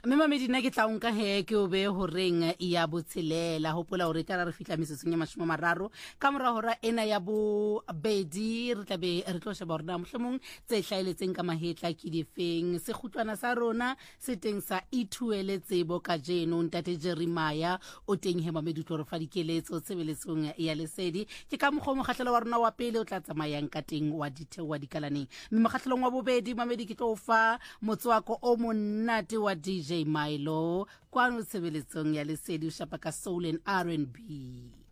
mme mamedi nna ke tla nka he ke o be ho reng ya botshelela hopola hore ka re fihla mesetsong ya 30 ka mora hora ena ya bo bedi re tla be re tlo sheba rona mohlomong tse hlaeletseng ka mahetla ke difeng se kgutlwana sa rona se teng sa ithuele tsebo ka jeno ntate Jeremiah o teng he mamedi tlo re fa dikeletso tsebeletsong ya lesedi ke ka mokgwa mokgahlelo wa rona wa pele o tla tsamayang ka teng wa ditheo wa dikalaneng mme mokgahlelong wa bobedi mamedi ke tlo fa motswako o monate wa DJ Milo kwano tsebeletsong ya lesedi o shapa ka soul and R&B.